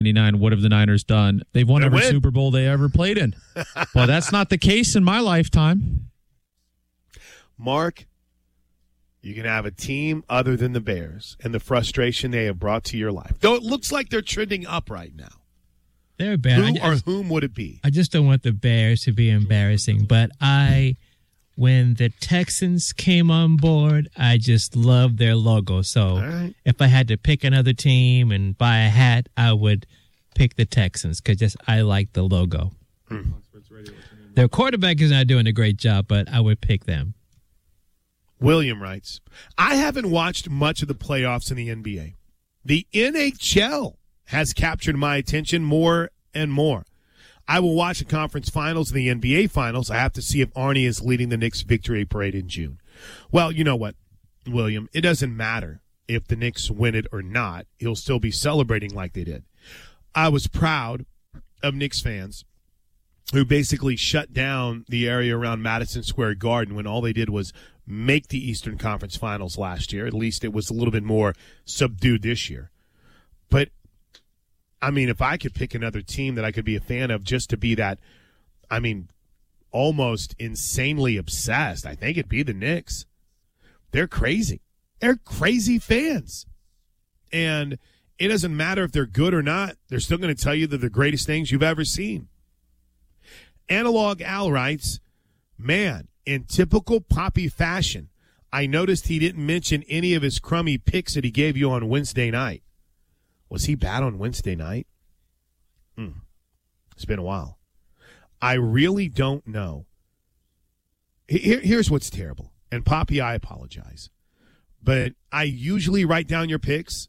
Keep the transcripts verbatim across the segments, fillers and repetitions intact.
ninety-nine, what have the Niners done? They've won They every win. Super Bowl they ever played in. Well, that's not the case in my lifetime. Mark, you can have a team other than the Bears and the frustration they have brought to your life. Though it looks like they're trending up right now. They're bad. Who I, or whom would it be? I just don't want the Bears to be embarrassing. But I, when the Texans came on board, I just loved their logo. So right. if I had to pick another team and buy a hat, I would pick the Texans because just I like the logo. Hmm. Their quarterback is not doing a great job, but I would pick them. William writes, I haven't watched much of the playoffs in the N B A. The N H L has captured my attention more and more. I will watch the conference finals and the N B A finals. I have to see if Arnie is leading the Knicks victory parade in June. Well, you know what, William? It doesn't matter if the Knicks win it or not. He'll still be celebrating like they did. I was proud of Knicks fans who basically shut down the area around Madison Square Garden when all they did was make the Eastern Conference Finals last year. At least it was a little bit more subdued this year. But, I mean, if I could pick another team that I could be a fan of just to be that, I mean, almost insanely obsessed, I think it'd be the Knicks. They're crazy. They're crazy fans. And it doesn't matter if they're good or not. They're still going to tell you they're the greatest things you've ever seen. Analog Al writes, man, in typical Poppy fashion, I noticed he didn't mention any of his crummy picks that he gave you on Wednesday night. Was he bad on Wednesday night? Hmm. It's been a while. I really don't know. Here, here's what's terrible. And, Poppy, I apologize. But I usually write down your picks.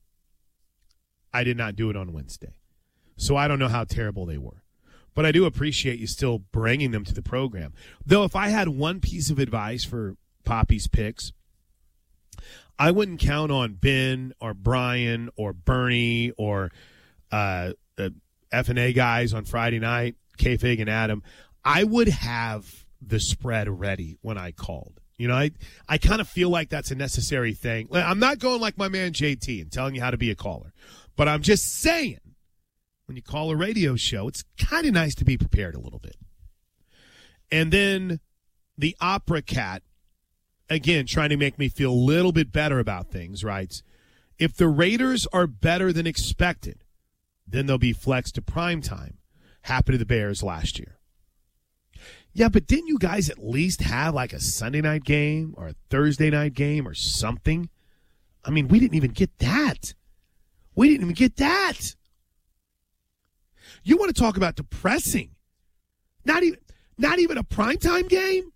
I did not do it on Wednesday. So I don't know how terrible they were. But I do appreciate you still bringing them to the program. Though if I had one piece of advice for Poppy's picks, I wouldn't count on Ben or Brian or Bernie or uh, the F and A guys on Friday night, K-Fig and Adam. I would have the spread ready when I called. You know, I, I kind of feel like that's a necessary thing. I'm not going like my man J T and telling you how to be a caller. But I'm just saying, when you call a radio show, it's kind of nice to be prepared a little bit. And then the Opera Cat, again, trying to make me feel a little bit better about things, writes, if the Raiders are better than expected, then they'll be flexed to primetime. Happened to the Bears last year. Yeah, but didn't you guys at least have like a Sunday night game or a Thursday night game or something? I mean, we didn't even get that. We didn't even get that. You want to talk about depressing? Not even, not even a primetime game?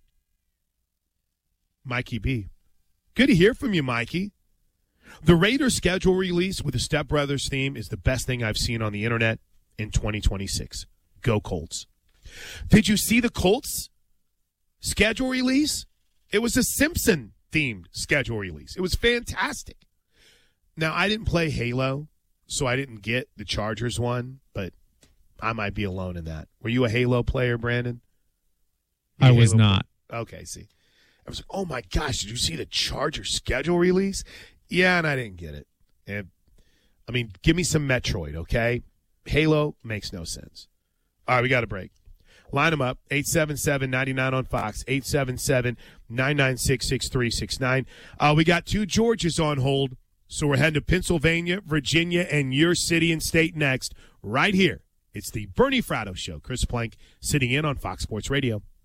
Mikey B. Good to hear from you, Mikey. The Raiders schedule release with the Step Brothers theme is the best thing I've seen on the internet in twenty twenty-six. Go Colts. Did you see the Colts schedule release? It was a Simpson-themed schedule release. It was fantastic. Now, I didn't play Halo, so I didn't get the Chargers one, but I might be alone in that. Were you a Halo player, Brandon? I was not. Player? Okay, see. I was like, oh, my gosh, did you see the Chargers schedule release? Yeah, and I didn't get it. And, I mean, give me some Metroid, okay? Halo makes no sense. All right, we got a break. Line them up, eight seven seven, nine nine on Fox, eight seven seven, nine nine six, six three six nine. Uh, we got two Georges on hold, so we're heading to Pennsylvania, Virginia, and your city and state next, right here. It's the Bernie Fratto Show. Chris Plank sitting in on Fox Sports Radio.